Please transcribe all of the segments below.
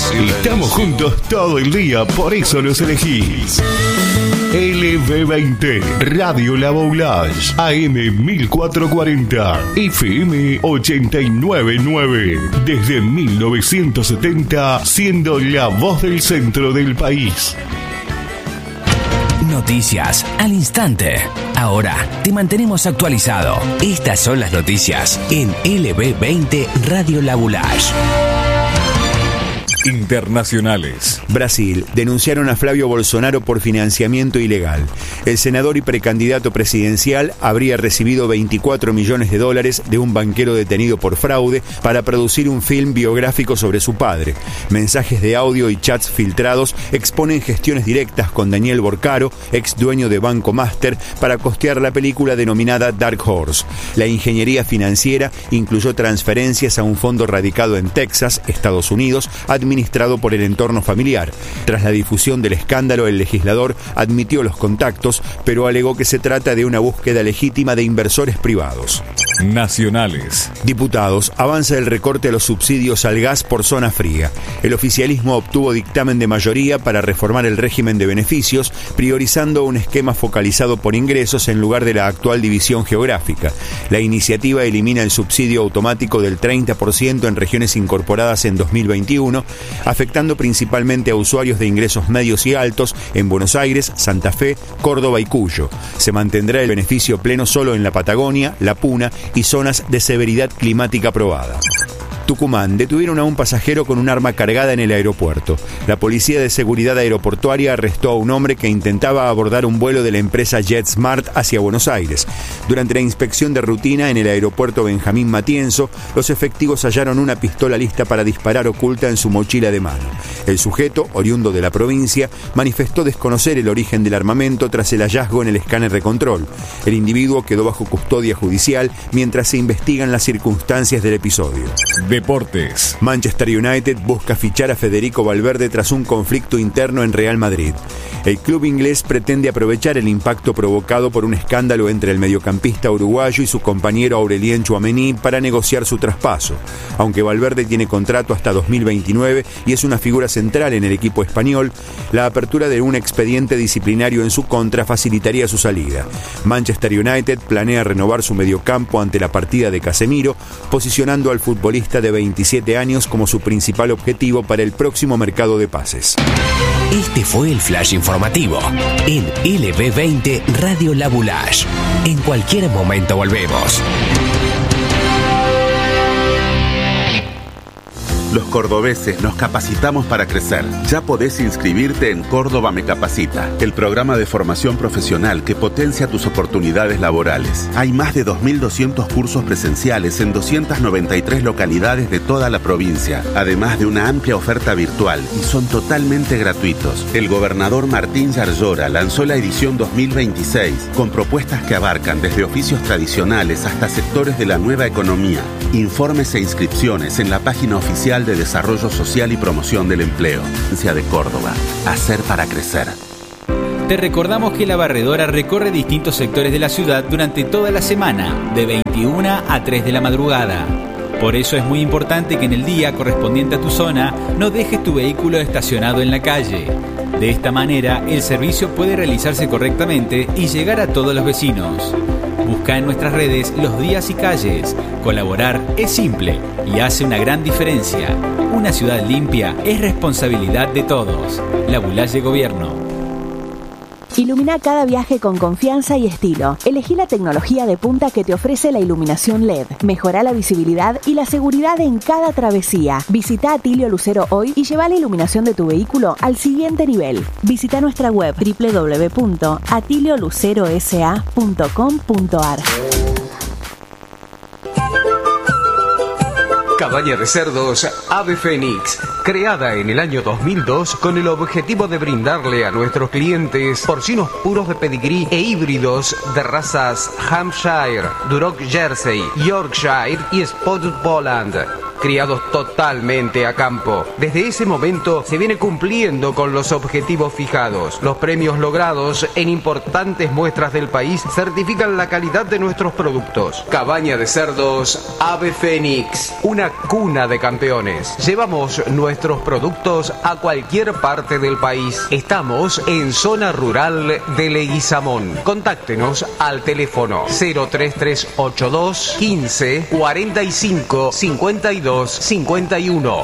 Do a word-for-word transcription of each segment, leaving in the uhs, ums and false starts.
Estamos juntos todo el día, por eso los elegís. L B veinte, Radio La Boulage, A M mil cuatrocientos cuarenta, F M ochenta y nueve punto nueve. Desde mil novecientos setenta, siendo la voz del centro del país. Noticias al instante. Ahora te mantenemos actualizado. Estas son las noticias en L B veinte Radio La Boulage. Internacionales. Brasil. Denunciaron a Flavio Bolsonaro por financiamiento ilegal. El senador y precandidato presidencial habría recibido veinticuatro millones de dólares de un banquero detenido por fraude para producir un film biográfico sobre su padre. Mensajes de audio y chats filtrados exponen gestiones directas con Daniel Borcaro, ex dueño de Banco Master, para costear la película denominada Dark Horse. La ingeniería financiera incluyó transferencias a un fondo radicado en Texas, Estados Unidos, administrado por el entorno familiar. Tras la difusión del escándalo, el legislador admitió los contactos, pero alegó que se trata de una búsqueda legítima de inversores privados. Nacionales. Diputados. Avanza el recorte a los subsidios al gas por zona fría. El oficialismo obtuvo dictamen de mayoría para reformar el régimen de beneficios, priorizando un esquema focalizado por ingresos en lugar de la actual división geográfica. La iniciativa elimina el subsidio automático del treinta por ciento en regiones incorporadas en dos mil veintiuno, afectando principalmente a usuarios de ingresos medios y altos en Buenos Aires, Santa Fe, Córdoba y Cuyo. Se mantendrá el beneficio pleno solo en la Patagonia, La Puna y zonas de severidad climática probada. Tucumán. Detuvieron a un pasajero con un arma cargada en el aeropuerto. La Policía de Seguridad Aeroportuaria arrestó a un hombre que intentaba abordar un vuelo de la empresa JetSmart hacia Buenos Aires. Durante la inspección de rutina en el aeropuerto Benjamín Matienzo, los efectivos hallaron una pistola lista para disparar oculta en su mochila de mano. El sujeto, oriundo de la provincia, manifestó desconocer el origen del armamento tras el hallazgo en el escáner de control. El individuo quedó bajo custodia judicial mientras se investigan las circunstancias del episodio. Deportes. Manchester United busca fichar a Federico Valverde tras un conflicto interno en Real Madrid. El club inglés pretende aprovechar el impacto provocado por un escándalo entre el mediocampista uruguayo y su compañero Aurelien Tchouaméni para negociar su traspaso. Aunque Valverde tiene contrato hasta dos mil veintinueve y es una figura central en el equipo español, la apertura de un expediente disciplinario en su contra facilitaría su salida. Manchester United planea renovar su mediocampo ante la partida de Casemiro, posicionando al futbolista de veintisiete años como su principal objetivo para el próximo mercado de pases. Este fue el flash informativo en L B veinte Radio La Boulage. En cualquier momento volvemos. Los cordobeses nos capacitamos para crecer. Ya podés inscribirte en Córdoba Me Capacita, el programa de formación profesional que potencia tus oportunidades laborales. Hay más de dos mil doscientos cursos presenciales en doscientas noventa y tres localidades de toda la provincia, además de una amplia oferta virtual, y son totalmente gratuitos. El gobernador Martín Yarlora lanzó la edición dos mil veintiséis con propuestas que abarcan desde oficios tradicionales hasta sectores de la nueva economía. Informes e inscripciones en la página oficial de Desarrollo Social y Promoción del Empleo. Provincia de Córdoba. Hacer para crecer. Te recordamos que la barredora recorre distintos sectores de la ciudad durante toda la semana, de veintiuna a tres de la madrugada. Por eso es muy importante que en el día correspondiente a tu zona no dejes tu vehículo estacionado en la calle. De esta manera, el servicio puede realizarse correctamente y llegar a todos los vecinos. Busca en nuestras redes los días y calles. Colaborar es simple y hace una gran diferencia. Una ciudad limpia es responsabilidad de todos. La Boulage Gobierno. Ilumina cada viaje con confianza y estilo. Elegí la tecnología de punta que te ofrece la iluminación L E D. Mejora la visibilidad y la seguridad en cada travesía. Visita Atilio Lucero hoy y lleva la iluminación de tu vehículo al siguiente nivel. Visita nuestra web doble u doble u doble u punto atilio lucero s a punto com punto a r. Cabaña de cerdos Ave Fénix, creada en el año dos mil dos con el objetivo de brindarle a nuestros clientes porcinos puros de pedigrí e híbridos de razas Hampshire, Duroc Jersey, Yorkshire y Spotted Poland. criados totalmente a campo. Desde ese momento se viene cumpliendo con los objetivos fijados. Los premios logrados en importantes muestras del país certifican la calidad de nuestros productos. Cabaña de cerdos Ave Fénix, una cuna de campeones. Llevamos nuestros productos a cualquier parte del país. Estamos en zona rural de Leguizamón. Contáctenos al teléfono cero tres tres ocho dos quince cuarenta y cinco cincuenta y dos cincuenta y uno.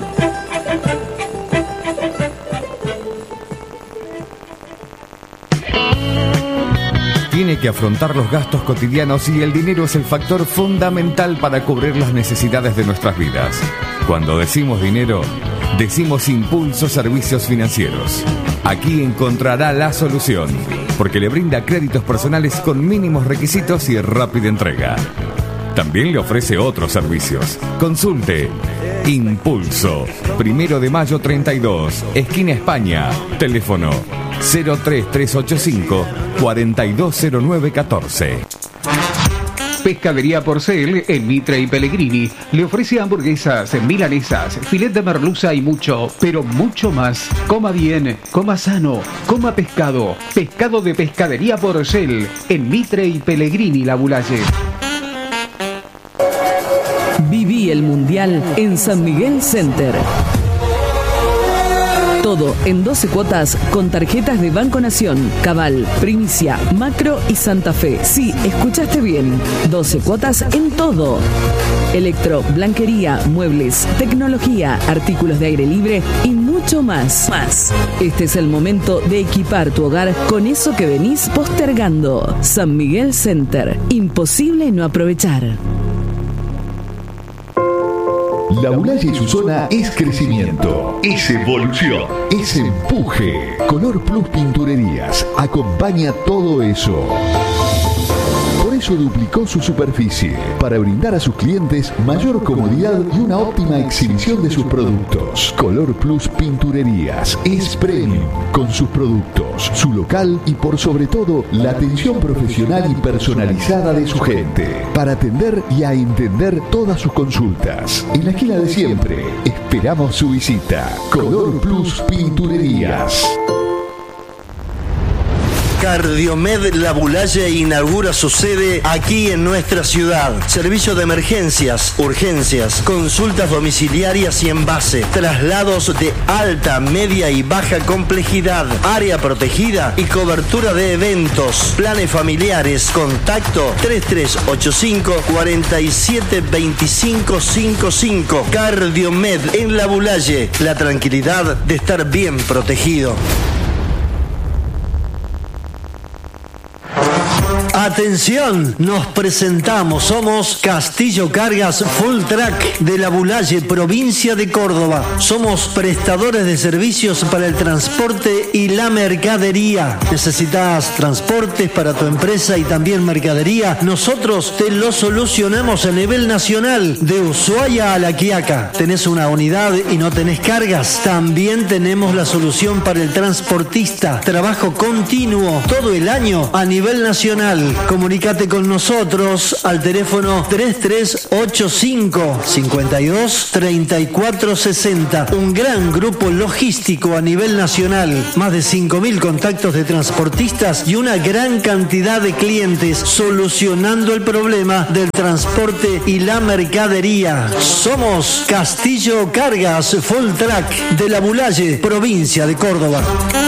Tiene que afrontar los gastos cotidianos y el dinero es el factor fundamental para cubrir las necesidades de nuestras vidas. Cuando decimos dinero, decimos Impulso Servicios Financieros. Aquí encontrará la solución, porque le brinda créditos personales con mínimos requisitos y rápida entrega. También le ofrece otros servicios. Consulte Impulso, Primero de Mayo treinta y dos, esquina España. Teléfono cero tres tres ocho cinco cuarenta y dos cero nueve catorce. Pescadería Porcel en Mitre y Pellegrini le ofrece hamburguesas, milanesas, filet de merluza y mucho, pero mucho más. Coma bien, coma sano, coma pescado. Pescado de Pescadería Porcel en Mitre y Pellegrini, La Bulaye. Viví el Mundial en San Miguel Center. Todo en doce cuotas con tarjetas de Banco Nación, Cabal, Primicia, Macro y Santa Fe. Sí, escuchaste bien. doce cuotas en todo. Electro, blanquería, muebles, tecnología, artículos de aire libre y mucho más. Más. Este es el momento de equipar tu hogar con eso que venís postergando. San Miguel Center. Imposible no aprovechar. La Bulaye y su zona es crecimiento, es evolución, es empuje. Color Plus Pinturerías acompaña todo eso. Por eso duplicó su superficie, para brindar a sus clientes mayor comodidad y una óptima exhibición de sus productos. Color Plus Pinturerías es premium con sus productos, su local y por sobre todo la atención profesional y personalizada de su gente, para atender y a entender todas sus consultas. En la esquina de siempre, esperamos su visita. Color Plus Pinturerías. Cardiomed La Bulaye inaugura su sede aquí en nuestra ciudad. Servicio de emergencias, urgencias, consultas domiciliarias y en base, traslados de alta, media y baja complejidad, área protegida y cobertura de eventos, planes familiares. Contacto tres tres ocho cinco cuatro siete dos cinco cinco cinco. Cardiomed en La Bulaye, la tranquilidad de estar bien protegido. Atención, nos presentamos, somos Castillo Cargas Full Track de La Bulaye, provincia de Córdoba. Somos prestadores de servicios para el transporte y la mercadería. ¿Necesitas transportes para tu empresa y también mercadería? Nosotros te lo solucionamos a nivel nacional, de Ushuaia a La Quiaca. ¿Tenés una unidad y no tenés cargas? También tenemos la solución para el transportista. Trabajo continuo todo el año a nivel nacional. Comunícate con nosotros al teléfono tres tres ocho cinco cinco dos tres cuatro seis cero. Un gran grupo logístico a nivel nacional. Más de cinco mil contactos de transportistas y una gran cantidad de clientes solucionando el problema del transporte y la mercadería. Somos Castillo Cargas Full Track de La Bulaye, provincia de Córdoba.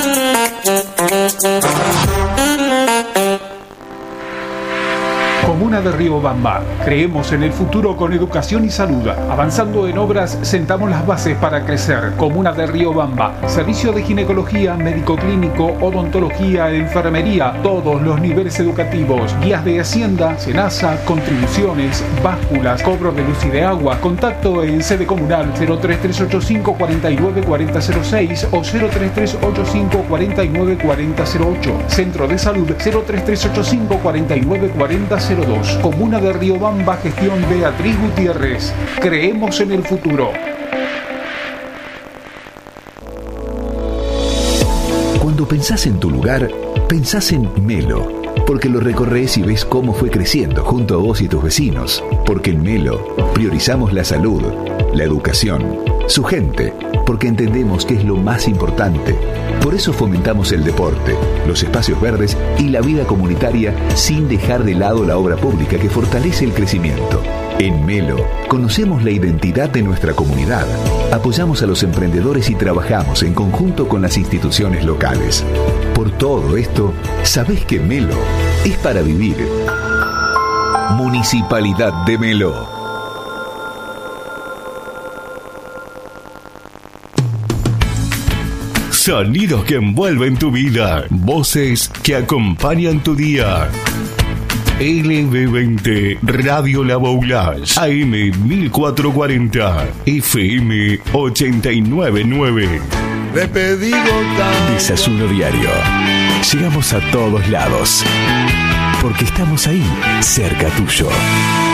Comuna de Riobamba. Creemos en el futuro con educación y salud. Avanzando en obras, sentamos las bases para crecer. Comuna de Riobamba. Servicio de ginecología, médico clínico, odontología, enfermería, todos los niveles educativos. Guías de Hacienda, Senasa, contribuciones, básculas, cobro de luz y de agua. Contacto en sede comunal cero tres tres ocho cinco cuatro nueve cuatro cero cero seis o cero tres tres ocho cinco cuatro nueve cuatro cero cero ocho. Centro de Salud cero tres tres ocho cinco cuatro nueve cuatro cero dos. Comuna de Riobamba, gestión Beatriz Gutiérrez. Creemos en el futuro. Cuando pensás en tu lugar, pensás en Melo. porque lo recorres y ves cómo fue creciendo junto a vos y tus vecinos. Porque en Melo priorizamos la salud, la educación, su gente, porque entendemos que es lo más importante. Por eso fomentamos el deporte, los espacios verdes y la vida comunitaria sin dejar de lado la obra pública que fortalece el crecimiento. En Melo conocemos la identidad de nuestra comunidad, apoyamos a los emprendedores y trabajamos en conjunto con las instituciones locales. Por todo esto, sabés que Melo es para vivir. Municipalidad de Melo. Sonidos que envuelven tu vida, voces que acompañan tu día. L B veinte Radio La Boulage, A M mil cuatrocientos cuarenta, F M ochenta y nueve punto nueve. Desayuno diario. Llegamos a todos lados, porque estamos ahí, cerca tuyo.